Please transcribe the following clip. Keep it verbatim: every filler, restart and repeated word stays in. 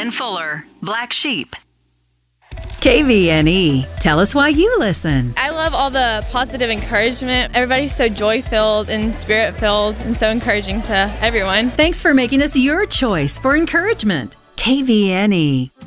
Ken Fuller, Black Sheep. K V N E. Tell us why you listen. I love all the positive encouragement. Everybody's so joy-filled and spirit-filled and so encouraging to everyone. Thanks for making us your choice for encouragement. K V N E.